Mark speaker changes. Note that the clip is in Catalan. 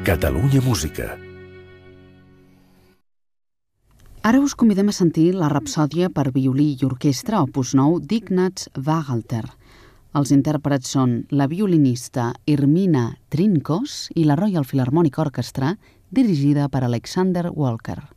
Speaker 1: Catalunya Música.
Speaker 2: Ara us convidem a sentir la rapsòdia per violí i orquestra, opus 9, d'Ignaz Waghalter. Els intèrprets són la violinista Irmina Trinkos i la Royal Philharmonic Orchestra, dirigida per Alexander Walker.